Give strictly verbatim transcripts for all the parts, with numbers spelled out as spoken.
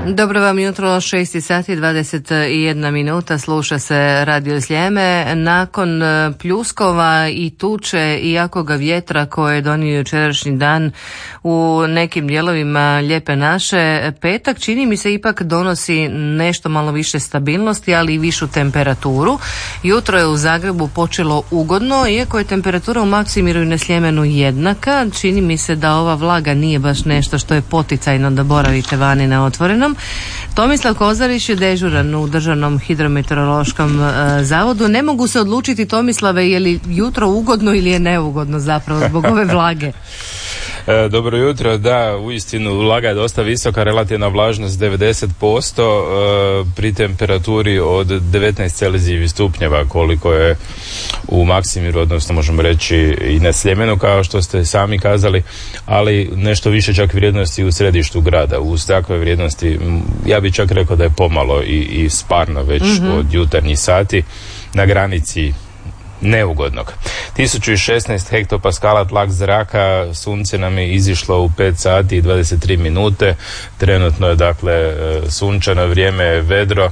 Dobro vam jutro, šest sati dvadeset jedna minuta, sluša se Radio Sljeme. Nakon pljuskova i tuče i jakog vjetra koje je donio jučerašnji dan u nekim dijelovima Lijepe naše, petak čini mi se ipak donosi nešto malo više stabilnosti, ali i višu temperaturu. Jutro je u Zagrebu počelo ugodno, iako je temperatura u Maksimiru i na Sljemenu jednaka. Čini mi se da ova vlaga nije baš nešto što je poticajno da boravite vani na otvorenom. Tomislav Kozarić je dežuran u Državnom hidrometeorološkom e, zavodu. Ne mogu se odlučiti, Tomislave, je li jutro ugodno ili je neugodno zapravo zbog ove vlage. E, dobro jutro, da, uistinu vlaga je dosta visoka, relativna vlažnost devedeset posto e, pri temperaturi od devetnaest celzijevih stupnjeva koliko je u Maksimiru, odnosno možemo reći i na Sljemenu kao što ste sami kazali, ali nešto više čak vrijednosti u središtu grada. Uz takve vrijednosti ja bih čak rekao da je pomalo i, i sparno već mm-hmm. od jutarnjih sati, na granici neugodnog. tisuću šesnaest hektopaskala tlak zraka, sunce nam je izišlo u pet sati i dvadeset tri minute, trenutno je dakle sunčano vrijeme, vedro.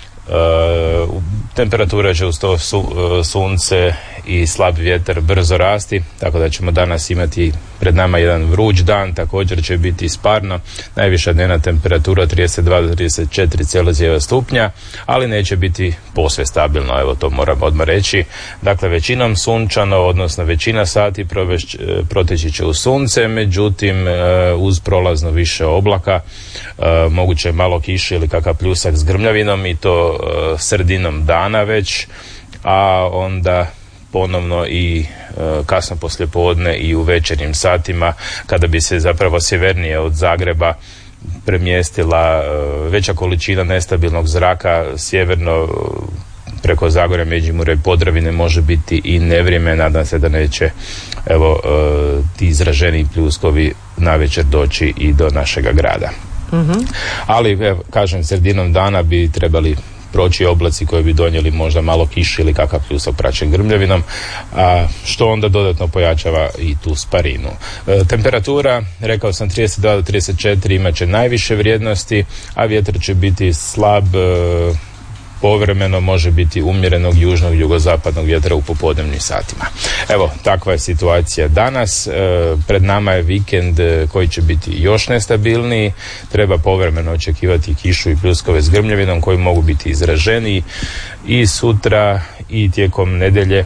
Uh, temperatura će uz to su, uh, sunce i slab vjetar brzo rasti, tako da ćemo danas imati pred nama jedan vruć dan, također će biti sparno, najviša dnevna temperatura trideset dva do trideset četiri celzijeva stupnja, ali neće biti posve stabilno, evo to moram odmah reći. Dakle, većinom sunčano, odnosno većina sati proveć, proteći će u sunce, međutim uh, uz prolazno više oblaka, uh, moguće malo kiše ili kakav pljusak s grmljavinom, i to uh, sredinom dana već, a onda ponovno i e, kasno poslijepodne i u večernjim satima, kada bi se zapravo sjevernije od Zagreba premjestila e, veća količina nestabilnog zraka sjeverno preko Zagorja, Međimurja i Podravine, može biti i nevrijeme. Nadam se da neće evo e, ti izraženi pljuskovi navečer doći i do našega grada. Mm-hmm. Ali evo, kažem, sredinom dana bi trebali proći oblaci koji bi donijeli možda malo kiše ili kakav pljusak praćen grmljavinom, a što onda dodatno pojačava i tu sparinu. E, temperatura, rekao sam, trideset dva do trideset četiri imat će najviše vrijednosti, a vjetar će biti slab, e, povremeno može biti umjerenog južnog jugozapadnog vjetra u popodnevnim satima. Evo, takva je situacija danas. E, pred nama je vikend koji će biti još nestabilniji. Treba povremeno očekivati kišu i pljuskove s grmljavinom koji mogu biti izraženiji i sutra i tijekom nedjelje,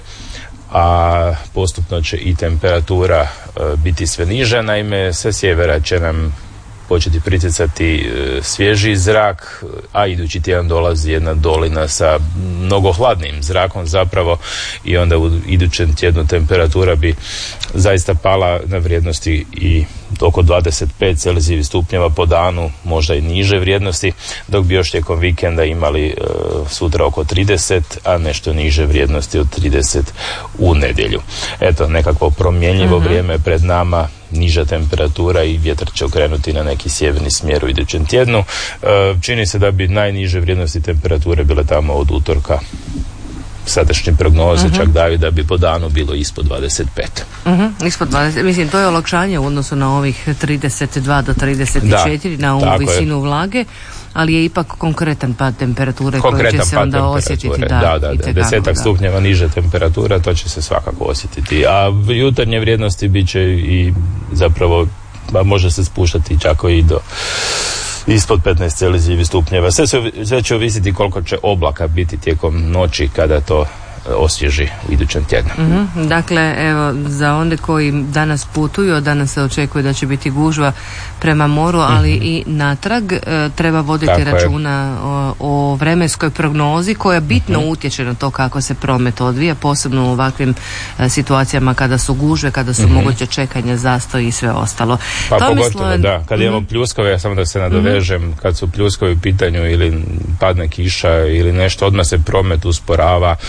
a postupno će i temperatura e, biti sve niža. Naime, sa sjevera će nam početi pritjecati e, svježi zrak, a idući tjedan dolazi jedna dolina sa mnogo hladnim zrakom zapravo, i onda u idućem tjednu temperatura bi zaista pala na vrijednosti i oko dvadeset pet celzijevih stupnjeva po danu, možda i niže vrijednosti, dok bi još tijekom vikenda imali e, sutra oko trideset, a nešto niže vrijednosti od trideset u nedjelju. Eto, nekakvo promjenjivo uh-huh. vrijeme pred nama, niža temperatura i vjetar će okrenuti na neki sjeverni smjer u idućem tjednu. E, čini se da bi najniže vrijednosti temperature bile tamo od utorka. Sadašnje prognoze uh-huh. čak daju da bi po danu bilo ispod dvadeset pet. Uh-huh. Ispod dvadeset, mislim, to je olakšanje u odnosu na ovih trideset dva do trideset četiri, da, na ovu visinu je. Vlage, ali je ipak konkretan pad temperature koji će se onda osjetiti. Da, da, da, da. Desetak da. stupnjeva niže temperatura, to će se svakako osjetiti. A jutarnje vrijednosti bit će i zapravo, može se spuštati čak i do ispod petnaest celzijevih stupnjeva. Sve, sve će ovisiti koliko će oblaka biti tijekom noći kada to osvježi u idućem tjednu. Mm-hmm. Dakle, evo, za one koji danas putuju, danas se očekuje da će biti gužva prema moru, ali mm-hmm. i natrag, e, treba voditi Tako računa o, o vremenskoj prognozi koja bitno mm-hmm. utječe na to kako se promet odvija, posebno u ovakvim e, situacijama kada su gužve, kada su mm-hmm. moguće čekanja, zastoji i sve ostalo. Pa Tomislav... pogotovo, da, kad mm-hmm. imamo pljuskove, ja samo da se nadovežem, mm-hmm. kad su pljuskovi u pitanju ili padne kiša ili nešto, odmah se promet usporava.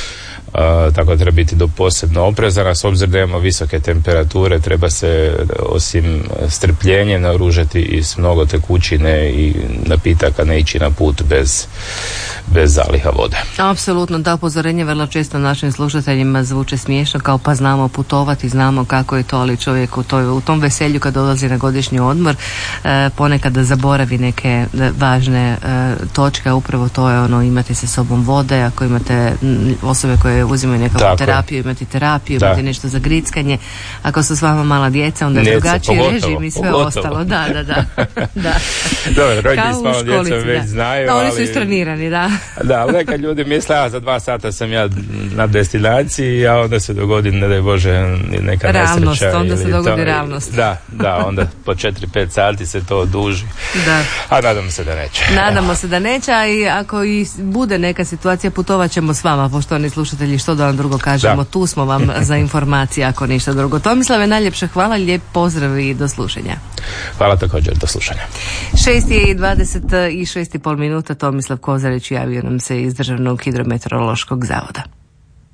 Uh, tako da treba biti do posebno oprezana, s obzirom da imamo visoke temperature, treba se osim strpljenja naoružati i s mnogo tekućine i napitaka, ne ići na put bez, bez zaliha vode. Apsolutno, da, upozorenje vrlo često našim slušateljima zvuče smiješno, kao pa znamo putovati, znamo kako je to, ali čovjek u, toj, u tom veselju kad dolazi na godišnji odmor eh, ponekad zaboravi neke važne eh, točke, upravo to je ono, imati sa sobom vode, ako imate osobe koje uzimaju nekakvu terapiju, imati terapiju, da. Imati nešto za grickanje, ako su s vama mala djeca, onda je drugačiji režim i sve pogotovo. Ostalo. Da, da, da. da. Dobro, roditelji s malom djecom već znaju, da, ali... oni su istrenirani, da. Da, ali neka ljudi misle, a za dva sata sam ja na destinaciji, a onda se dogodi, ne daj Bože, neka realnost, nesreća. Onda se dogodi to, realnost. Da, da, onda po četiri pet sati se to oduži. Da. A nadamo se da neće. Nadamo se da neće, a i ako i bude neka situacija, putovat ćemo s vama, poštovani slušatelji, što da vam drugo kažemo, da. Tu smo vam za informacije, ako ništa drugo. Tomislave, najljepše hvala, lijep pozdrav i do slušanja. Hvala također, do slušanja. šest je i dvadeset šest i pol minuta, Tomislav Kozarić javio nam se iz Državnog hidrometeorološkog zavoda.